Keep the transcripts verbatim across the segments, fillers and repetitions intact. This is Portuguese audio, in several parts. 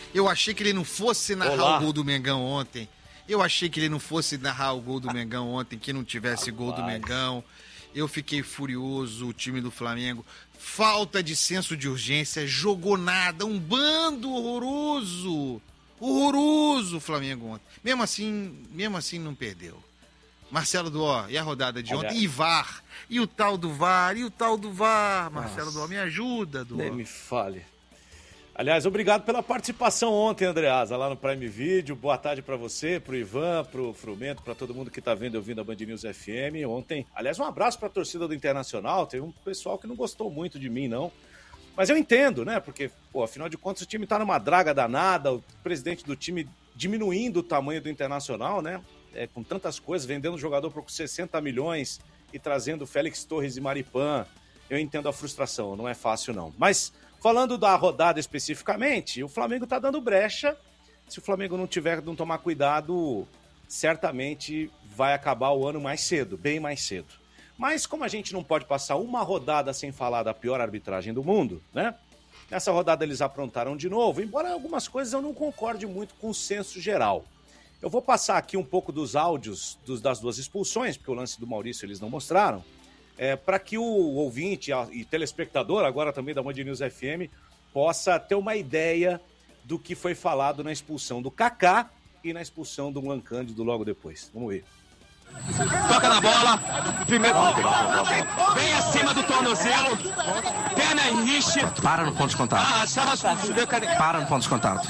Eu achei que ele não fosse narrar Olá. o gol do Mengão ontem. Eu achei que ele não fosse narrar o gol do Mengão ontem, que não tivesse gol do Mengão. Eu fiquei furioso, o time do Flamengo. Falta de senso de urgência, jogou nada, um bando horroroso. Horroroso o Flamengo ontem. Mesmo assim, mesmo assim não perdeu. Marcelo Duó, e a rodada de ontem? E V A R, e o tal do V A R, e o tal do V A R. Marcelo Duó, me ajuda, Duó. Nem me fale. Aliás, obrigado pela participação ontem, Andreasa, lá no Prime Video. Boa tarde para você, pro Ivan, pro Frumento, para todo mundo que tá vendo e ouvindo a Band News F M. Ontem, aliás, um abraço para a torcida do Internacional. Teve um pessoal que não gostou muito de mim, não. Mas eu entendo, né? Porque, pô, afinal de contas, o time tá numa draga danada, o presidente do time diminuindo o tamanho do Internacional, né? É, com tantas coisas, vendendo o jogador por sessenta milhões e trazendo Félix Torres e Maripan. Eu entendo a frustração, não é fácil, não. Mas, falando da rodada especificamente, o Flamengo tá dando brecha. Se o Flamengo não tiver, não tomar cuidado, certamente vai acabar o ano mais cedo, bem mais cedo. Mas como a gente não pode passar uma rodada sem falar da pior arbitragem do mundo, né? Nessa rodada eles aprontaram de novo, embora algumas coisas eu não concorde muito com o senso geral. Eu vou passar aqui um pouco dos áudios dos, das duas expulsões, porque o lance do Maurício eles não mostraram, é, para que o ouvinte e telespectador, agora também da Band News F M, possa ter uma ideia do que foi falado na expulsão do Kaká e na expulsão do Luan Cândido logo depois. Vamos ver. Toca na bola, primeiro bem acima do tornozelo, perna em riche. Para no ponto de contato. Ah, estava... Para no ponto de contato.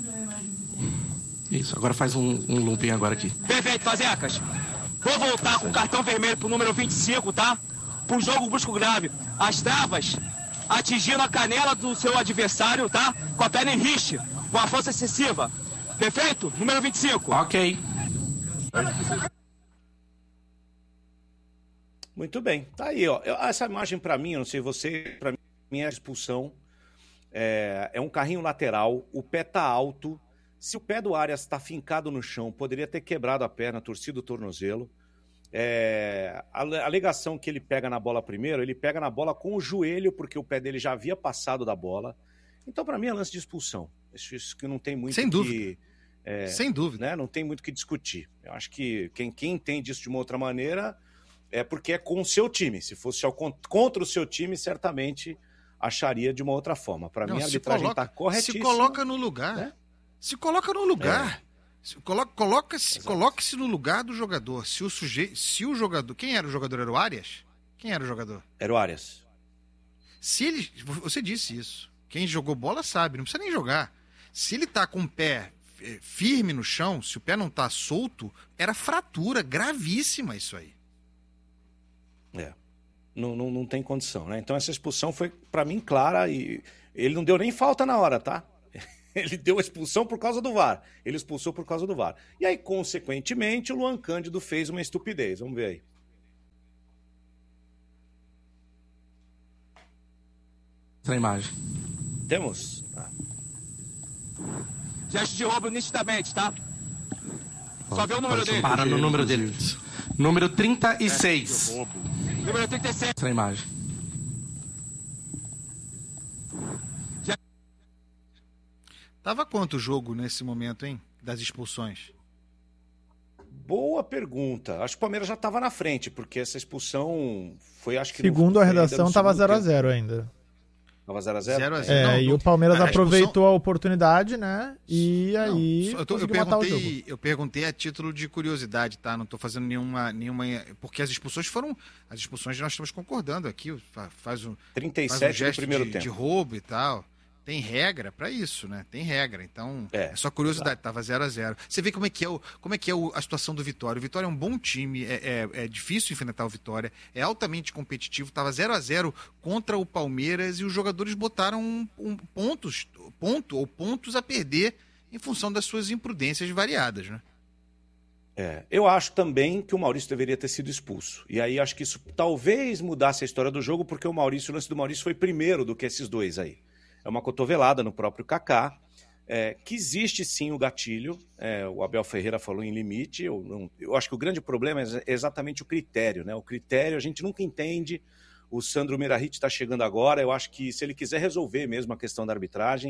Isso, agora faz um, um looping agora aqui. Perfeito, Fazecas. Vou voltar com o cartão vermelho pro número vinte e cinco, tá? Pro jogo brusco grave. As travas atingindo a canela do seu adversário, tá? Com a perna em riche, com a força excessiva. Perfeito? Número vinte e cinco. Ok. Muito bem, tá aí, ó. Essa imagem pra mim, eu não sei você, pra mim é a expulsão. É, é um carrinho lateral, o pé tá alto. Se o pé do Arias está fincado no chão, poderia ter quebrado a perna, torcido o tornozelo. É, a alegação que ele pega na bola primeiro, ele pega na bola com o joelho, porque o pé dele já havia passado da bola. Então, para mim, é lance de expulsão. Isso, isso que não tem muito Sem que... dúvida. É, Sem dúvida. Né, não tem muito que discutir. Eu acho que quem, quem entende isso de uma outra maneira é porque é com o seu time. Se fosse ao, contra o seu time, certamente acharia de uma outra forma. Para mim, a arbitragem está corretíssima. Se coloca no lugar. Né? Se coloca no lugar. É. Se coloca, coloca-se, coloque-se no lugar do jogador. Se o sujeito, se o jogador, quem era o jogador? Era o Arias? Quem era o jogador? Era o Arias. Se ele, você disse isso. Quem jogou bola sabe, não precisa nem jogar. Se ele tá com o pé firme no chão, se o pé não tá solto, era fratura gravíssima isso aí. É. Não, não, não tem condição, né? Então essa expulsão foi para mim clara e ele não deu nem falta na hora, tá? Ele deu a expulsão por causa do V A R. Ele expulsou por causa do V A R. E aí, consequentemente, o Luan Cândido fez uma estupidez. Vamos ver aí. Essa imagem. Temos? Ah. Gesto de roubo nitidamente, tá? Só vê o número dele. Para no número dele. Número trinta e seis. Número trinta e seis. Essa imagem. Tava quanto o jogo nesse momento, hein? Das expulsões? Boa pergunta. Acho que o Palmeiras já estava na frente, porque essa expulsão foi, acho que... Segundo a redação, estava zero a zero ainda. Tava zero a zero? zero a zero. É, não, e não, o Palmeiras a aproveitou expulsão... a oportunidade, né? E aí não, eu, tô, eu, perguntei, eu perguntei a título de curiosidade, tá? Não tô fazendo nenhuma... nenhuma porque as expulsões foram... As expulsões nós estamos concordando aqui. Faz um, trinta e sete faz um gesto no primeiro de, tempo. de roubo e tal. Tem regra para isso, né? Tem regra. Então, é, é só curiosidade. Exato. Tava zero a zero. Você vê como é que é, o, como é, que é o, a situação do Vitória. O Vitória é um bom time, é, é, é difícil enfrentar o Vitória, é altamente competitivo. Tava zero a zero contra o Palmeiras e os jogadores botaram um, um pontos, ponto ou pontos a perder em função das suas imprudências variadas, né? É, eu acho também que o Maurício deveria ter sido expulso. E aí acho que isso talvez mudasse a história do jogo, porque o Maurício, o lance do Maurício foi primeiro do que esses dois aí. É uma cotovelada no próprio Kaká, é, que existe sim o gatilho, é, o Abel Ferreira falou em limite, eu, não, eu acho que o grande problema é exatamente o critério, né? O critério a gente nunca entende, o Sandro Meirahit está chegando agora, eu acho que se ele quiser resolver mesmo a questão da arbitragem,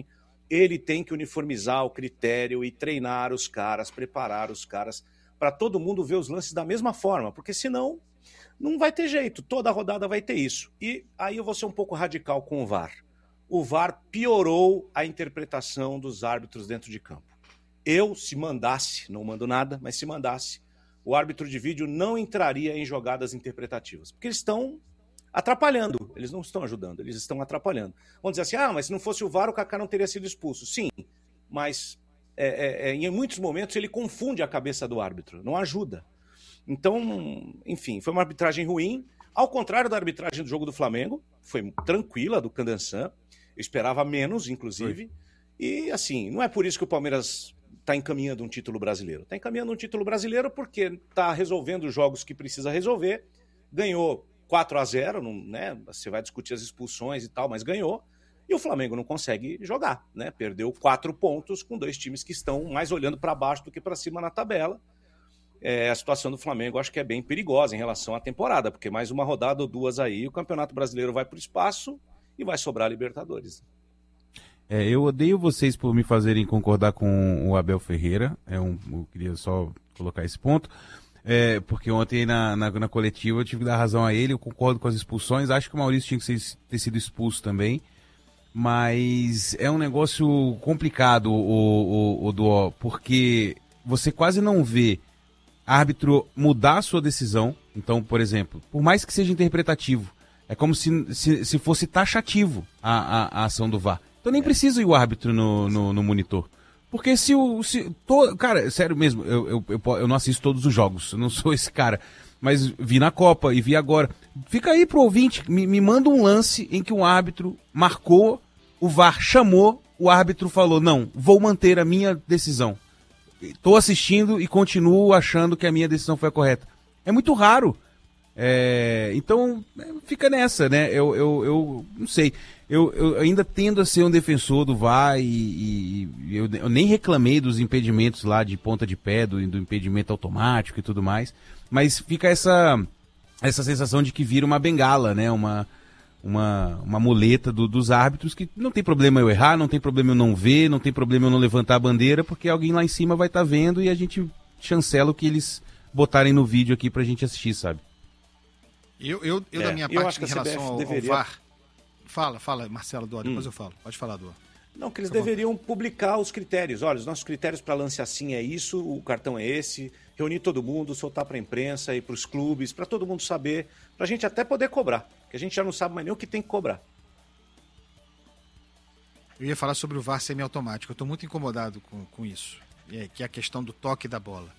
ele tem que uniformizar o critério e treinar os caras, preparar os caras, para todo mundo ver os lances da mesma forma, porque senão não vai ter jeito, toda rodada vai ter isso. E aí eu vou ser um pouco radical com o V A R. O V A R piorou a interpretação dos árbitros dentro de campo. Eu, se mandasse, não mando nada, mas se mandasse, o árbitro de vídeo não entraria em jogadas interpretativas, porque eles estão atrapalhando, eles não estão ajudando, eles estão atrapalhando. Vamos dizer assim, ah, mas se não fosse o V A R, o Kaká não teria sido expulso. Sim, mas é, é, é, em muitos momentos ele confunde a cabeça do árbitro, não ajuda. Então, enfim, foi uma arbitragem ruim, ao contrário da arbitragem do jogo do Flamengo, foi tranquila, do Candançã, eu esperava menos, inclusive, foi. E assim, não é por isso que o Palmeiras está encaminhando um título brasileiro. Está encaminhando um título brasileiro porque está resolvendo os jogos que precisa resolver, ganhou quatro a zero, não, né? Você vai discutir as expulsões e tal, mas ganhou. E o Flamengo não consegue jogar, né? Perdeu quatro pontos com dois times que estão mais olhando para baixo do que para cima na tabela. É, a situação do Flamengo acho que é bem perigosa em relação à temporada, porque mais uma rodada ou duas aí, o Campeonato Brasileiro vai para o espaço e vai sobrar a Libertadores. É, eu odeio vocês por me fazerem concordar com o Abel Ferreira. É um, eu queria só colocar esse ponto. É, porque ontem na, na, na coletiva eu tive que dar razão a ele, eu concordo com as expulsões, acho que o Maurício tinha que ser, ter sido expulso também, mas é um negócio complicado, o, o, o Duó, porque você quase não vê árbitro mudar a sua decisão. Então, por exemplo, por mais que seja interpretativo, é como se, se, se fosse taxativo a, a, a ação do V A R. Então nem precisa ir o árbitro no, no, no monitor. Porque se o... Se, to, cara, sério mesmo, eu, eu, eu, eu não assisto todos os jogos, eu não sou esse cara. Mas vi na Copa e vi agora. Fica aí pro ouvinte, me, me manda um lance em que um árbitro marcou, o V A R chamou, o árbitro falou, não, vou manter a minha decisão. Estou assistindo e continuo achando que a minha decisão foi a correta. É muito raro. É, então, fica nessa, né? Eu, eu, eu não sei. Eu, eu ainda tendo a ser um defensor do V A R e, e, e eu, eu nem reclamei dos impedimentos lá de ponta de pé, do, do impedimento automático e tudo mais, mas fica essa, essa sensação de que vira uma bengala, né? Uma, uma, uma muleta do, dos árbitros, que não tem problema eu errar, não tem problema eu não ver, não tem problema eu não levantar a bandeira, porque alguém lá em cima vai estar tá vendo e a gente chancela o que eles botarem no vídeo aqui pra gente assistir, sabe? Eu, eu, eu é, da minha parte, em relação ao, deveria... ao V A R... Fala, fala, Marcelo, Dó, depois hum. eu falo. Pode falar, Dó. Não, que eles Fica deveriam bom. publicar os critérios. Olha, os nossos critérios para lance assim é isso, o cartão é esse, reunir todo mundo, soltar para a imprensa e para os clubes, para todo mundo saber, para a gente até poder cobrar, que a gente já não sabe mais nem o que tem que cobrar. Eu ia falar sobre o V A R semiautomático, eu estou muito incomodado com, com isso, que é a questão do toque da bola.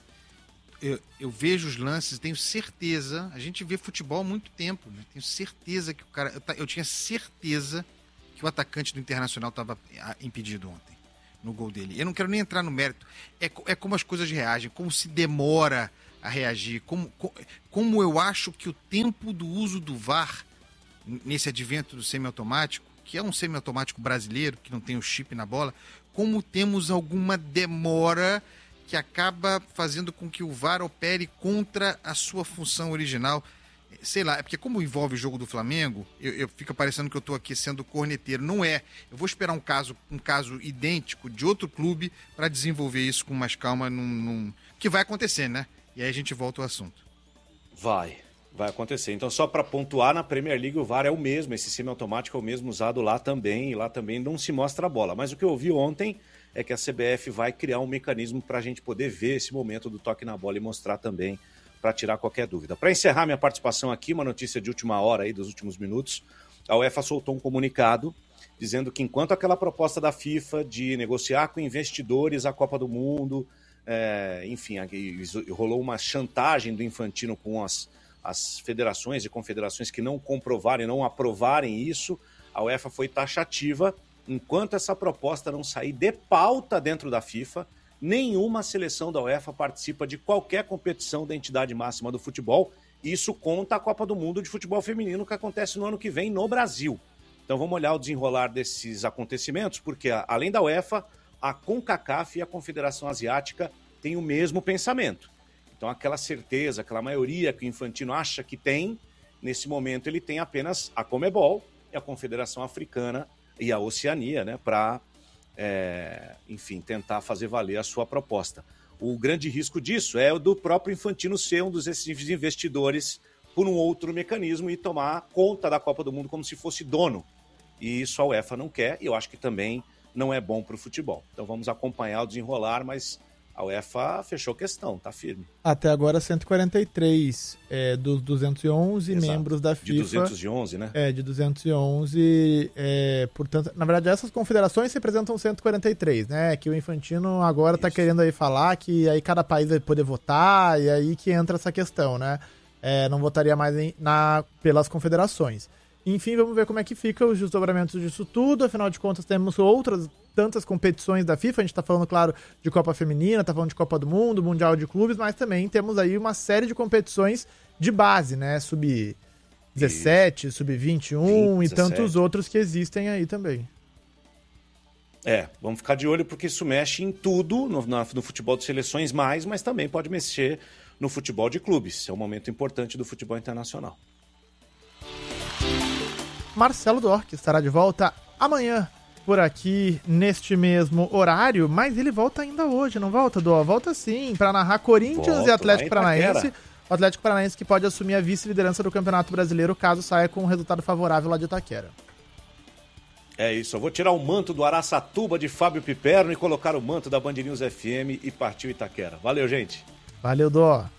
Eu, eu vejo os lances, tenho certeza, a gente vê futebol há muito tempo, né? Tenho certeza que o cara, eu, eu tinha certeza que o atacante do Internacional estava impedido ontem, no gol dele. Eu não quero nem entrar no mérito, é, é como as coisas reagem, como se demora a reagir, como, como eu acho que o tempo do uso do V A R, nesse advento do semiautomático, que é um semiautomático brasileiro, que não tem o chip na bola, como temos alguma demora que acaba fazendo com que o V A R opere contra a sua função original. Sei lá, é porque como envolve o jogo do Flamengo, eu, eu fica parecendo que eu estou aqui sendo corneteiro. Não é. Eu vou esperar um caso, um caso idêntico de outro clube para desenvolver isso com mais calma, num, num... que vai acontecer, né? E aí a gente volta ao assunto. Vai, vai acontecer. Então, só para pontuar, na Premier League o V A R é o mesmo, esse semiautomático é o mesmo usado lá também, e lá também não se mostra a bola. Mas o que eu vi ontem é que a C B F vai criar um mecanismo para a gente poder ver esse momento do toque na bola e mostrar também, para tirar qualquer dúvida. Para encerrar minha participação aqui, uma notícia de última hora aí, dos últimos minutos, a UEFA soltou um comunicado dizendo que enquanto aquela proposta da FIFA de negociar com investidores a Copa do Mundo, é, enfim, rolou uma chantagem do Infantino com as, as federações e confederações que não comprovarem, não aprovarem isso, a UEFA foi taxativa. Enquanto essa proposta não sair de pauta dentro da FIFA, nenhuma seleção da UEFA participa de qualquer competição da entidade máxima do futebol. Isso conta a Copa do Mundo de Futebol Feminino, que acontece no ano que vem no Brasil. Então vamos olhar o desenrolar desses acontecimentos, porque além da UEFA, a CONCACAF e a Confederação Asiática têm o mesmo pensamento. Então aquela certeza, aquela maioria que o Infantino acha que tem, nesse momento ele tem apenas a Conmebol e a Confederação Africana e a Oceania, né, para é, enfim, tentar fazer valer a sua proposta. O grande risco disso é o do próprio Infantino ser um dos esses investidores por um outro mecanismo e tomar conta da Copa do Mundo como se fosse dono. E isso a UEFA não quer, e eu acho que também não é bom para o futebol. Então vamos acompanhar o desenrolar, mas a UEFA fechou questão, tá firme. Até agora cento e quarenta e três é, dos duzentos e onze Exato. membros da FIFA. De duzentos e onze, né? É, de duzentos e onze. É, portanto, na verdade, essas confederações representam cento e quarenta e três, né? Que o Infantino agora está querendo aí falar que aí cada país vai poder votar, e aí que entra essa questão, né? É, não votaria mais em, na, pelas confederações. Enfim, vamos ver como é que fica os desdobramentos disso tudo. Afinal de contas, temos outras tantas competições da FIFA. A gente está falando, claro, de Copa Feminina, está falando de Copa do Mundo, Mundial de Clubes, mas também temos aí uma série de competições de base, né? sub dezessete, sub vinte e um e tantos outros que existem aí também. É, vamos ficar de olho porque isso mexe em tudo, no, no futebol de seleções mais, mas também pode mexer no futebol de clubes. É um momento importante do futebol internacional. Marcelo Dork estará de volta amanhã por aqui neste mesmo horário, mas ele volta ainda hoje, não volta, Dó? Volta sim, para narrar Corinthians Volto e Atlético Paranaense. Itaquera. O Atlético Paranaense que pode assumir a vice-liderança do Campeonato Brasileiro caso saia com um resultado favorável lá de Itaquera. É isso, eu vou tirar o manto do Araçatuba de Fábio Piperno e colocar o manto da Band News F M e partiu Itaquera. Valeu, gente. Valeu, Dó.